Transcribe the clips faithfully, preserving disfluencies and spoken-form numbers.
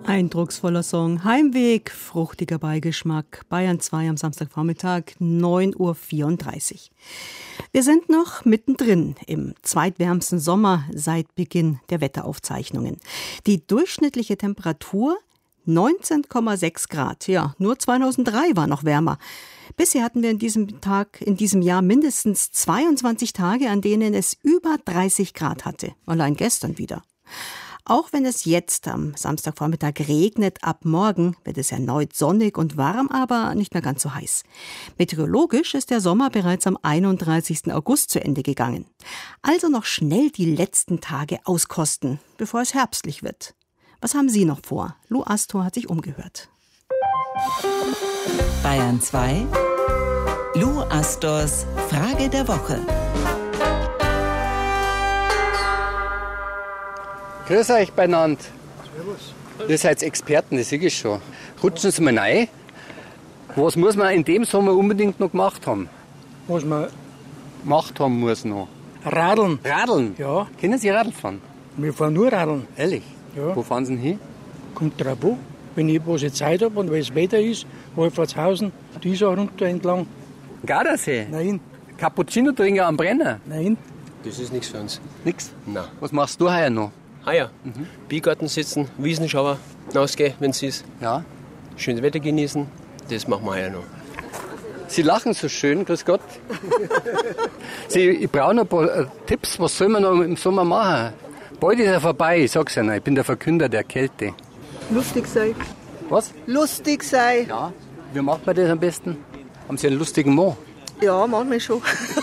Eindrucksvoller Song. Heimweg, fruchtiger Beigeschmack. Bayern zwei am Samstagvormittag, neun Uhr vierunddreißig. Wir sind noch mittendrin im zweitwärmsten Sommer seit Beginn der Wetteraufzeichnungen. Die durchschnittliche Temperatur neunzehn Komma sechs Grad. Ja, nur zweitausenddrei war noch wärmer. Bisher hatten wir in diesem Tag, in diesem Jahr mindestens zweiundzwanzig Tage, an denen es über dreißig Grad hatte. Allein gestern wieder. Auch wenn es jetzt am Samstagvormittag regnet, ab morgen wird es erneut sonnig und warm, aber nicht mehr ganz so heiß. Meteorologisch ist der Sommer bereits am einunddreißigsten August zu Ende gegangen. Also noch schnell die letzten Tage auskosten, bevor es herbstlich wird. Was haben Sie noch vor? Lou Astor hat sich umgehört. Bayern zwei. Lou Astors Frage der Woche. Grüß euch beieinander. Servus. Ihr seid Experten, das sehe ich schon. Rutschen Sie mal rein. Was muss man in dem Sommer unbedingt noch gemacht haben? Was man Gemacht haben muss noch. Radeln. Radeln? Ja. Können Sie Radl fahren? Wir fahren nur Radeln. Ehrlich? Ja. Wo fahren Sie denn hin? Kommt drauf an. Wenn ich was Zeit habe und wenn es Wetter ist, Wolfratshausen, dieser runter entlang. Gardasee? Nein, Cappuccino trinken am Brenner? nein. Das ist nichts für uns. Nix? Nein. Was machst du heuer noch? Ah ja, mhm. Biergarten sitzen, Wiesen schauen, rausgehen, wenn es ist. Ja. Schönes Wetter genießen, das machen wir heuer noch. Sie lachen so schön, grüß Gott. Sie, ich brauche noch ein paar äh, Tipps, was soll man noch im Sommer machen? Bald ist er vorbei, ich sag's ja noch, ich bin der Verkünder der Kälte. Lustig sein. Was? Lustig sein. Ja. Wie macht man das am besten? Haben Sie einen lustigen Mann? Ja, manchmal schon.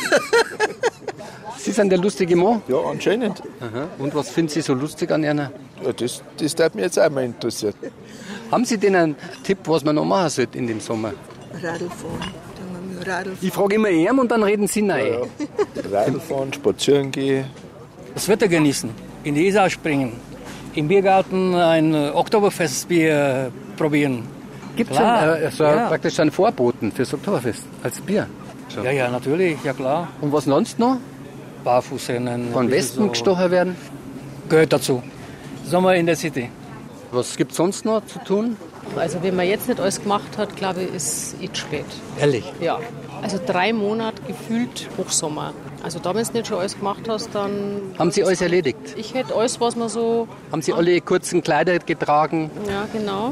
Sie sind der lustige Mann? Ja, anscheinend. Aha. Und was finden Sie so lustig an Ihnen? Ja, das das hat mich jetzt auch mal interessiert. Haben Sie denn einen Tipp, was man noch machen sollte in dem Sommer? Radl fahren. Dann wir Radl fahren. Ich frage immer ihn und dann reden Sie rein. Ja, ja. Radl fahren, spazieren gehen. Das Wetter genießen, in die Isar springen, im Biergarten ein Oktoberfestbier probieren. Gibt es Klar, äh, so ja. praktisch einen Vorboten fürs Oktoberfest als Bier? So. Ja, ja, natürlich, ja klar. Und was sonst noch? Barfußrennen. Von Westen so. gestochen werden? Gehört dazu. Sommer in der City. Was gibt es sonst noch zu tun? Also wenn man jetzt nicht alles gemacht hat, glaube ich, ist es spät. Ehrlich? Ja. Also drei Monate gefühlt Hochsommer. Also da, wenn du nicht schon alles gemacht hast, dann... Haben Sie alles erledigt? Ich hätte alles, was man so... Haben Sie alle kurzen Kleider getragen? Ja, genau.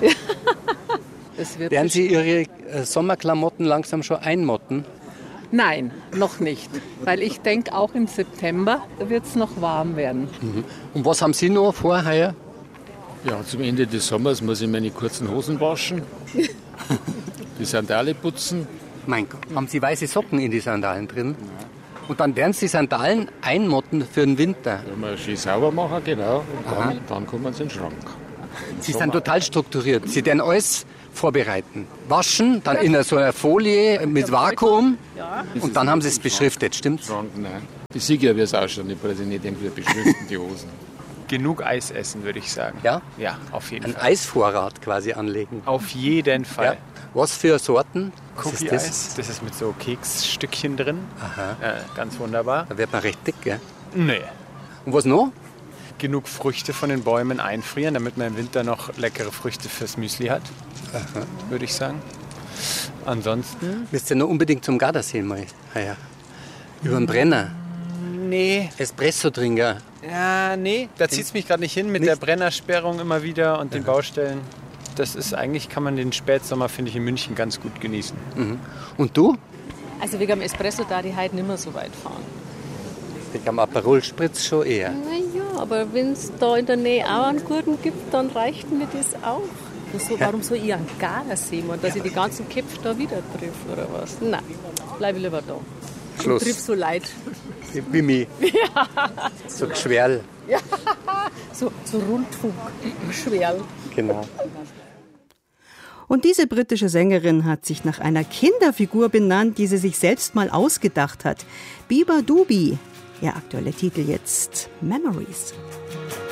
Es wird Werden Sie Ihre äh, Sommerklamotten langsam schon einmotten? Nein, noch nicht. Weil ich denke, auch im September wird es noch warm werden. Mhm. Und was haben Sie noch vor heuer? Ja, zum Ende des Sommers muss ich meine kurzen Hosen waschen, die Sandale putzen. Mein Gott, haben Sie weiße Socken in die Sandalen drin? Und dann werden Sie Sandalen einmotten für den Winter? Wenn wir schön sauber machen, genau, und dann, dann kommen sie in den Schrank. Sie sind total strukturiert. Sie werden alles vorbereiten. Waschen, dann in so einer Folie mit Vakuum und dann haben Sie es beschriftet, stimmt's? Nein. Ich sehe ja, wie es ausschaut. Ich brauche nicht irgendwie beschriften, die Hosen. Genug Eis essen, würde ich sagen. Ja? Ja, auf jeden Ein Fall. Eisvorrat quasi anlegen. Auf jeden Fall. Ja. Was für Sorten? Cookie-Eis, das? das ist mit so Keksstückchen drin. Aha. Äh, ganz wunderbar. Da wird man recht dick, gell? Nee. Und was noch? Genug Früchte von den Bäumen einfrieren, damit man im Winter noch leckere Früchte fürs Müsli hat, Aha. würde ich sagen. Ansonsten... Müsst ihr noch unbedingt zum Gardasee mal. Ah ja. Über den Brenner. Nee. Espresso-Trinker. Ja, nee. Da zieht es mich gerade nicht hin mit nicht? der Brennersperrung immer wieder und den Baustellen. Das ist eigentlich, kann man den Spätsommer, finde ich, in München ganz gut genießen. Mhm. Und du? Also wegen dem Espresso da die heute nicht mehr so weit fahren. Ich am Aperol Spritz schon eher. Naja, aber wenn es da in der Nähe auch einen guten gibt, dann reicht mir das auch. So, warum soll ich einen Gardasee machen, dass ich die ganzen Köpfe da wieder treffe oder was? Nein, bleibe lieber da. Schluss. Ich triff so leid. Wie mich. Ja. So geschwerl. Ja. So, so Rundfunk, Schwerl. Genau. Und diese britische Sängerin hat sich nach einer Kinderfigur benannt, die sie sich selbst mal ausgedacht hat. Biba Dubi. Ihr aktueller Titel jetzt Memories.